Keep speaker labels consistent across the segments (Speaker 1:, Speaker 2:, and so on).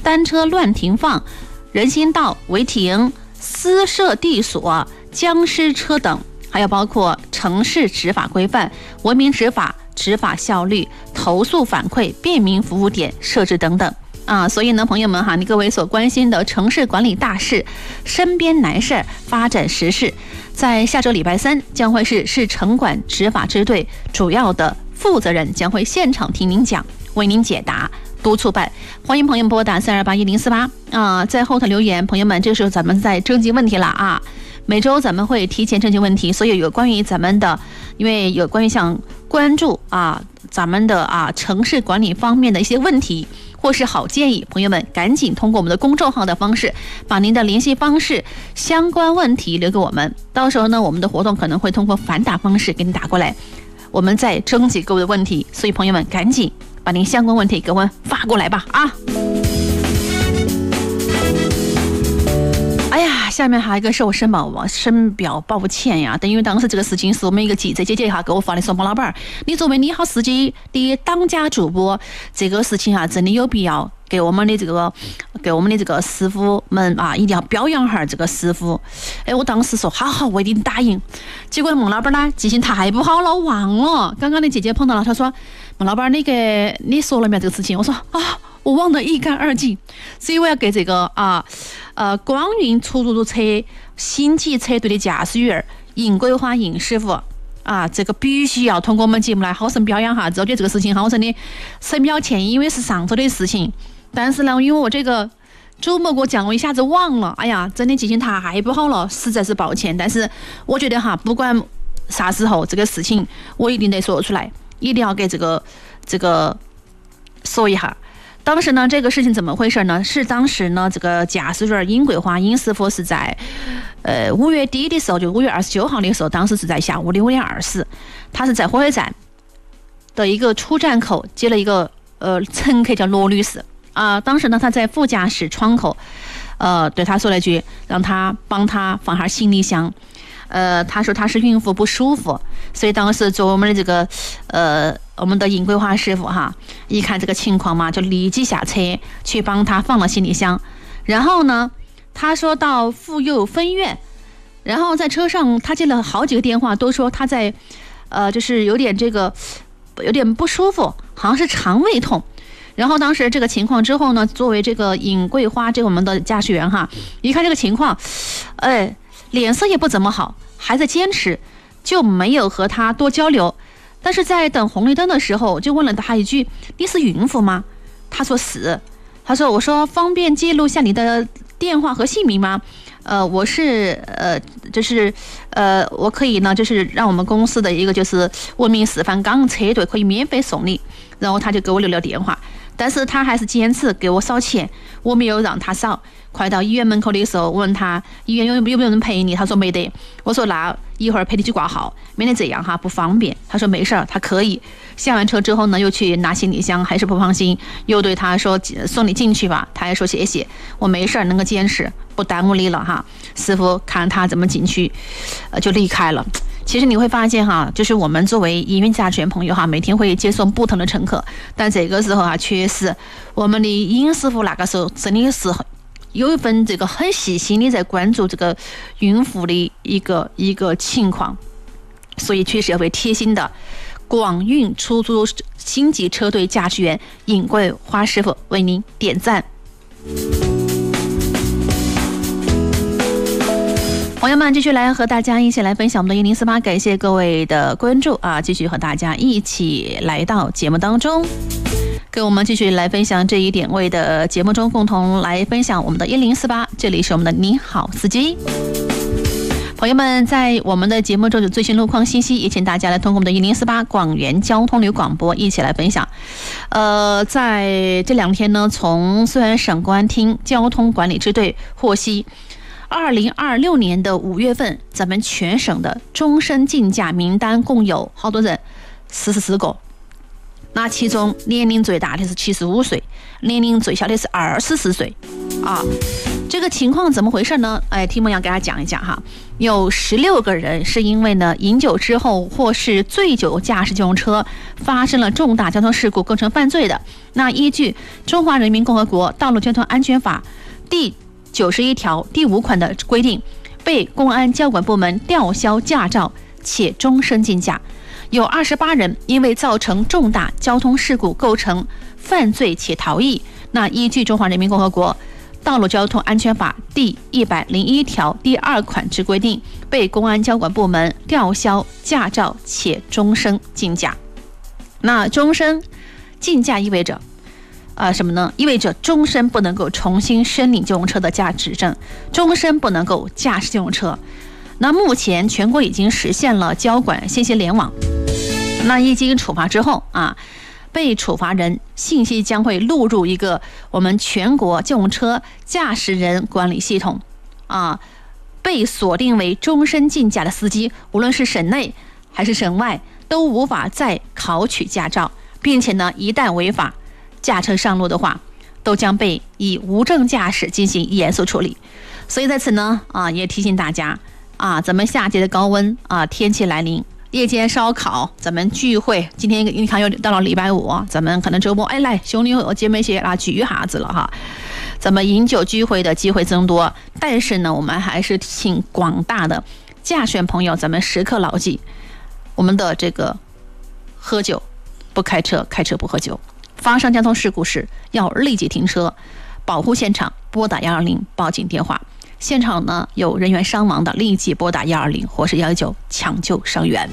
Speaker 1: 单车乱停放、人行道违停、私设地锁、僵尸车等，还有包括城市执法规范、文明执法、执法效率、投诉反馈、便民服务点设置等等。所以呢，朋友们哈，你各位所关心的城市管理大事、身边难事、发展时事，在下周礼拜三将会是市城管执法支队主要的负责人将会现场听您讲，为您解答。督促办，欢迎朋友们拨打3281048在后头留言。朋友们，这个时候咱们在征集问题了啊！每周咱们会提前征集问题，所以有关于咱们的，因为有关于像关注咱们的城市管理方面的一些问题或是好建议，朋友们赶紧通过我们的公众号的方式，把您的联系方式、相关问题留给我们。到时候呢，我们的活动可能会通过反打方式给你打过来，我们再征集各位的问题。所以朋友们赶紧把您相关问题给我们发过来吧啊！哎呀，下面还有一个是我深表抱歉呀，因为当时这个事情是我们一个记者姐姐给我发的，说王老板，你作为你好司机的当家主播，这个事情真的有必要给我们的这个师傅们一定要表扬下这个师傅。我当时说好，我一定答应。结果孟老板呢记性太不好了，忘了。刚刚的姐姐碰到了，她说孟老板你说了没有这个事情？我说我忘得一干二净。所以我要给这个光运出租车星级车队的驾驶员尹桂花尹师傅这个必须要通过我们节目来好生表扬哈。我觉得这个事情我真的深表歉意，因为是上周的事情，但是呢，因为我这个周末给我讲，我一下子忘了，哎呀，真的记性太不好了，实在是抱歉。但是我觉得不管啥时候，这个事情我一定得说出来，一定要给这个说一下。当时呢，这个事情怎么回事呢？是当时呢，这个驾驶员尹桂花尹师傅是在5月底的时候，就5月29号的时候，当时是在下午6点20，他是在火车站的一个出站口接了一个乘客叫罗女士当时呢，他在副驾驶窗口对他说了一句，让他帮他放下行李箱。他说他是孕妇不舒服，所以当时做我们的这个我们的尹桂花师傅一看这个情况嘛，就立即下车去帮他放了行李箱。然后呢，他说到妇幼分院，然后在车上他接了好几个电话，都说他在就是有点不舒服，好像是肠胃痛。然后当时这个情况之后呢，作为这个尹桂花我们的驾驶员一看这个情况，脸色也不怎么好，还在坚持，就没有和他多交流。但是在等红绿灯的时候，就问了他一句：“你是孕妇吗？”他说是。他说：“我说方便记录下你的电话和姓名吗？我是我可以呢，就是让我们公司的一个就是文明示范岗车队可以免费送你。”然后他就给我留了电话，但是他还是坚持给我扫钱，我没有让他扫。快到医院门口的时候，我问他医院有没有人陪你，他说没得。我说那一会儿陪你去挂号，免得这样不方便。他说没事儿，他可以。下完车之后呢，又去拿行李箱，还是不放心，又对他说送你进去吧，他还说谢谢，我没事儿，能够坚持，不耽误你了师傅看他怎么进去，就离开了。其实你会发现就是我们作为营运驾驶员朋友每天会接送不同的乘客，但这个时候确实我们的尹师傅那个时候真的是有一份这个很细心的在关注这个孕妇的一个情况，所以确实要为贴心的广运出租星级车队驾驶员尹桂花师傅为您点赞。朋友们，继续来和大家一起来分享我们的1048，感谢各位的关注继续和大家一起来到节目当中，跟我们继续来分享这一点位的节目中，共同来分享我们的1048，这里是我们的你好司机。朋友们，在我们的节目中的最新路况信息，也请大家来通过我们的1048广元交通旅广播一起来分享。在这2天呢，从绥远省公安厅交通管理支队获悉，2026年的5月份，咱们全省的终身禁驾名单共有好多人，44个。那其中年龄最大的是75岁，年龄最小的是24岁这个情况怎么回事呢？听梦阳给大家讲一讲哈。有16个人是因为呢饮酒之后或是醉酒驾驶机动车发生了重大交通事故构成犯罪的。那依据《中华人民共和国道路交通安全法》第91条第5款的规定，被公安交管部门吊销驾照且终身禁驾。有28人因为造成重大交通事故构成犯罪且逃逸。那依据《中华人民共和国道路交通安全法》第101条第2款之规定，被公安交管部门吊销驾照且终身禁驾。那终身禁驾意味着什么呢？意味着终身不能够重新申领机动车的驾驶证，终身不能够驾驶机动车。那目前全国已经实现了交管信息联网，那一经处罚之后被处罚人信息将会录入一个我们全国机动车驾驶人管理系统被锁定为终身禁驾的司机，无论是省内还是省外，都无法再考取驾照，并且呢，一旦违法驾车上路的话，都将被以无证驾驶进行严肃处理。所以在此呢也提醒大家咱们夏季的高温天气来临，夜间烧烤，咱们聚会，今天你看又到了礼拜5，咱们可能周末来兄弟姐妹些聚一下子了哈。咱们饮酒聚会的机会增多，但是呢，我们还是请广大的驾驶员朋友，咱们时刻牢记我们的这个喝酒不开车，开车不喝酒。发生交通事故时要立即停车，保护现场，拨打120报警电话。现场呢有人员伤亡的，立即拨打120或是119抢救伤员。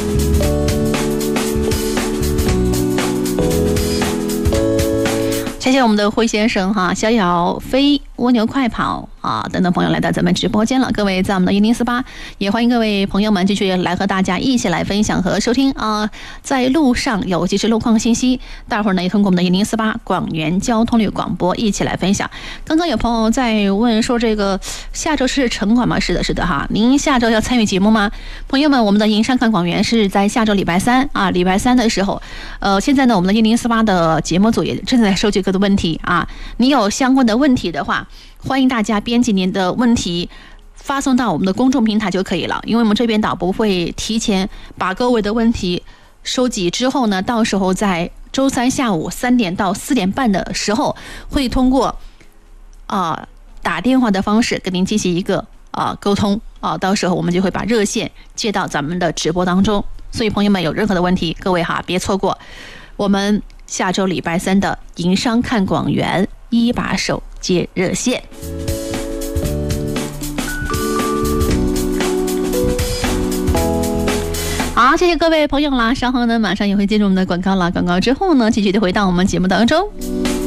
Speaker 1: 谢谢我们的辉先生哈，逍遥飞、蜗牛快跑等等朋友来到咱们直播间了。各位在我们的1048，也欢迎各位朋友们继续来和大家一起来分享和收听在路上有即时路况信息，待会儿呢也通过我们的1048广元交通旅广播一起来分享。刚刚有朋友在问说，这个下周是城管吗？是的哈，您下周要参与节目吗？朋友们，我们的营山看广元是在下周礼拜三礼拜三的时候，现在呢我们的1048的节目组也正在收集各个问题你有相关的问题的话，欢迎大家编辑您的问题发送到我们的公众平台就可以了，因为我们这边导播会提前把各位的问题收集之后呢，到时候在周3下午3点到4点半的时候，会通过打电话的方式跟您进行一个沟通到时候我们就会把热线接到咱们的直播当中。所以朋友们有任何的问题，各位别错过我们下周礼拜三的营商看广元一把手接热线。好，谢谢各位朋友啦，稍后呢马上也会进入我们的广告了，广告之后呢继续的回到我们节目当中。